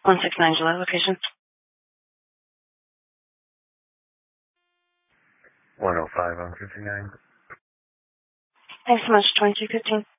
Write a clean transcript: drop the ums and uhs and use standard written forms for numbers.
169 July location. 105 on 59. Thanks so much, 2215.